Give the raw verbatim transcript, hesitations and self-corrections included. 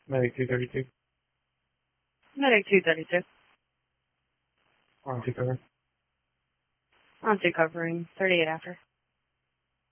Medic two thirty-two. Medic two thirty-two. On two cover. On two covering. thirty-eight after.